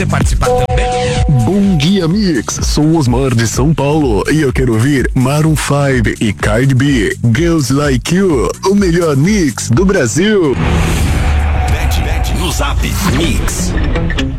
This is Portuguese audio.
você participar também. Bom dia, Mix. Sou o Osmar de São Paulo e eu quero ouvir Maroon 5 e Cardi B, Girls Like You, o melhor mix do Brasil. Bet no Zap Mix.